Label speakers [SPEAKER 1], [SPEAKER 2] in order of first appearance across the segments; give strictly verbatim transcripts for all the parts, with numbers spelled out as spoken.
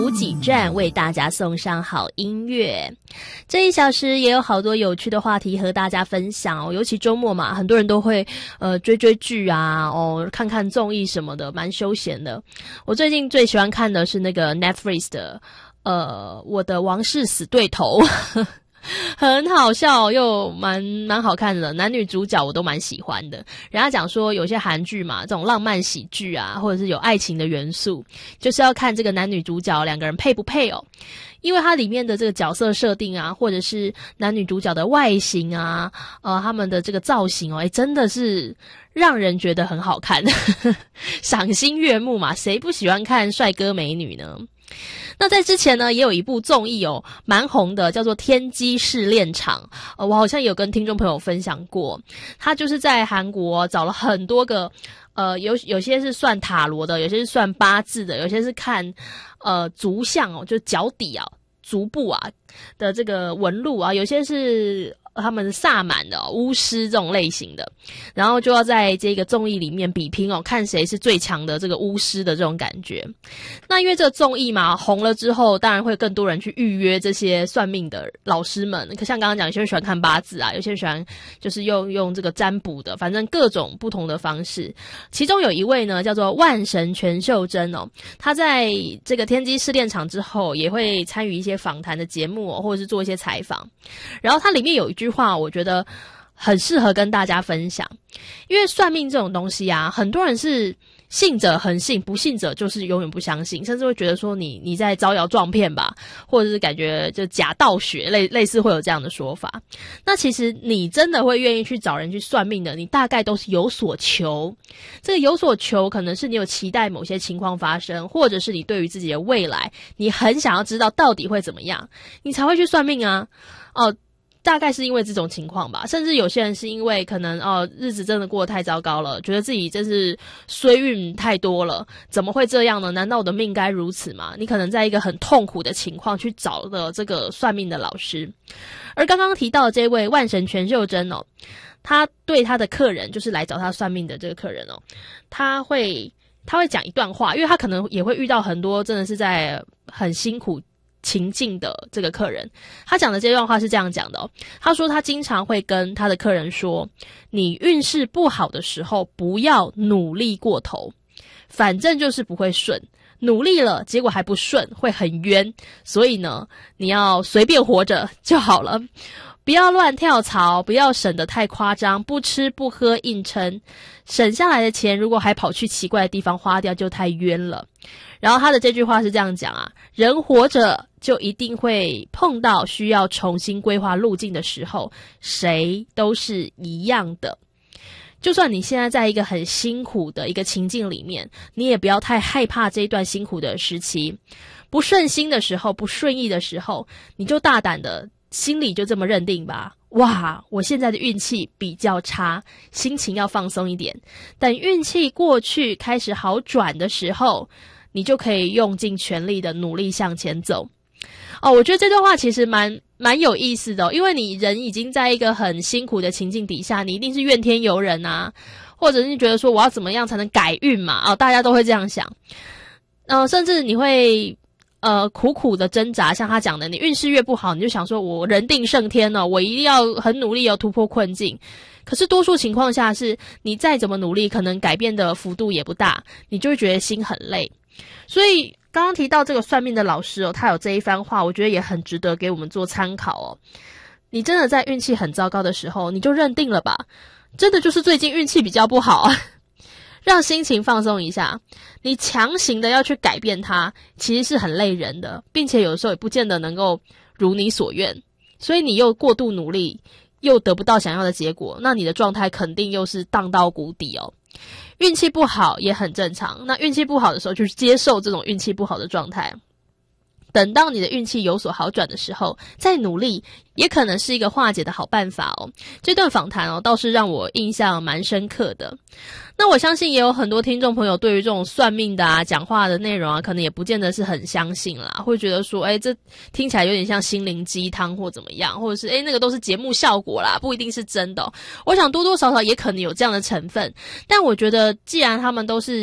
[SPEAKER 1] 补给站为大家送上好音乐。这一小时也有好多有趣的话题和大家分享哦，尤其周末嘛，很多人都会呃追追剧啊，哦看看综艺什么的，蛮休闲的。我最近最喜欢看的是那个 Netflix 的呃我的王室死对头。很好笑又蛮蛮好看的，男女主角我都蛮喜欢的。人家讲说有些韩剧嘛，这种浪漫喜剧啊，或者是有爱情的元素，就是要看这个男女主角两个人配不配哦。因为它里面的这个角色设定啊，或者是男女主角的外形啊，呃，他们的这个造型哦，诶，真的是让人觉得很好看，赏心悦目嘛，谁不喜欢看帅哥美女呢？那在之前呢，也有一部综艺哦，蛮红的，叫做《天机试炼场》。呃，我好像有跟听众朋友分享过，他就是在韩国找了很多个，呃，有有些是算塔罗的，有些是算八字的，有些是看呃足相哦，就脚底啊、足部啊的这个纹路啊，有些是他们萨满的、哦、巫师这种类型的，然后就要在这个综艺里面比拼哦，看谁是最强的这个巫师的这种感觉。那因为这个综艺嘛红了之后，当然会更多人去预约这些算命的老师们。可像刚刚讲，有些人喜欢看八字啊，有些人喜欢就是用用这个占卜的，反正各种不同的方式。其中有一位呢叫做万神全秀珍哦，他在这个天机试炼场之后也会参与一些访谈的节目哦，或者是做一些采访。然后它里面有一句话我觉得很适合跟大家分享，因为算命这种东西啊，很多人是信者恒信，不信者就是永远不相信，甚至会觉得说你你在招摇撞骗吧，或者是感觉就假道学，类类似会有这样的说法。那其实你真的会愿意去找人去算命的，你大概都是有所求。这个有所求可能是你有期待某些情况发生，或者是你对于自己的未来你很想要知道到底会怎么样，你才会去算命啊。哦，大概是因为这种情况吧，甚至有些人是因为可能哦日子真的过得太糟糕了，觉得自己真是衰运太多了，怎么会这样呢？难道我的命该如此吗？你可能在一个很痛苦的情况去找了这个算命的老师。而刚刚提到的这位万神全秀珍哦，他对他的客人，就是来找他算命的这个客人哦，他会他会讲一段话，因为他可能也会遇到很多真的是在很辛苦情境的这个客人。他讲的这段话是这样讲的哦，他说他经常会跟他的客人说，你运势不好的时候不要努力过头，反正就是不会顺，努力了结果还不顺，会很冤，所以呢你要随便活着就好了，不要乱跳槽，不要省得太夸张，不吃不喝硬撑，省下来的钱如果还跑去奇怪的地方花掉就太冤了。然后他的这句话是这样讲啊，人活着就一定会碰到需要重新规划路径的时候，谁都是一样的。就算你现在在一个很辛苦的一个情境里面，你也不要太害怕这一段辛苦的时期，不顺心的时候，不顺意的时候，你就大胆的心里就这么认定吧，哇，我现在的运气比较差，心情要放松一点，等运气过去开始好转的时候，你就可以用尽全力的努力向前走。哦，我觉得这段话其实蛮蛮有意思的哦，因为你人已经在一个很辛苦的情境底下，你一定是怨天尤人啊，或者是觉得说我要怎么样才能改运嘛，哦，大家都会这样想。呃，甚至你会呃苦苦的挣扎，像他讲的，你运势越不好，你就想说我人定胜天了，我一定要很努力要突破困境。可是多数情况下是你再怎么努力，可能改变的幅度也不大，你就会觉得心很累。所以刚刚提到这个算命的老师哦，他有这一番话，我觉得也很值得给我们做参考哦。你真的在运气很糟糕的时候，你就认定了吧，真的就是最近运气比较不好啊，让心情放松一下。你强行的要去改变它，其实是很累人的，并且有的时候也不见得能够如你所愿，所以你又过度努力，又得不到想要的结果，那你的状态肯定又是荡到谷底哦。运气不好也很正常，那运气不好的时候就接受这种运气不好的状态，等到你的运气有所好转的时候再努力，也可能是一个化解的好办法哦。这段访谈哦倒是让我印象蛮深刻的。那我相信也有很多听众朋友对于这种算命的啊讲话的内容啊可能也不见得是很相信啦，会觉得说诶这听起来有点像心灵鸡汤或怎么样，或者是诶那个都是节目效果啦，不一定是真的哦。我想多多少少也可能有这样的成分，但我觉得既然他们都是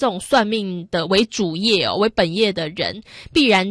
[SPEAKER 1] 这种算命的为主业哦，为本业的人，必然